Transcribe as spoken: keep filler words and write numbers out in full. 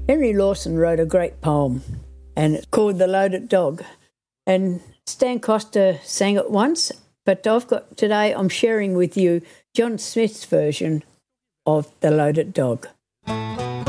Henry Lawson wrote a great poem, and it's called The Loaded Dog. And Stan Costa sang it once, but I've got today I'm sharing with you John Smith's version of The Loaded Dog.